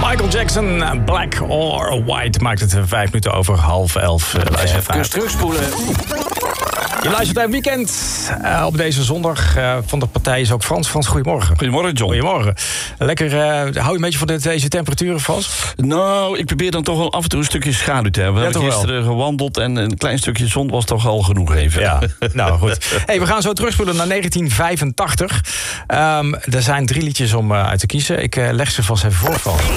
Michael Jackson, Black or White, maakt het 5 minuten over 10:30. Even terugspoelen. Je luistert naar het weekend op deze zondag. Van de partij is ook Frans. Frans, goedemorgen. Goedemorgen, John. Goedemorgen. Lekker, hou je een beetje van deze temperaturen vast? Nou, ik probeer dan toch wel af en toe een stukje schaduw te hebben. We hebben gisteren gewandeld en een klein stukje zon was toch al genoeg even. Ja, nou goed. Hey, we gaan zo terugspoelen naar 1985. Er zijn 3 liedjes om uit te kiezen. Ik leg ze vast even voor.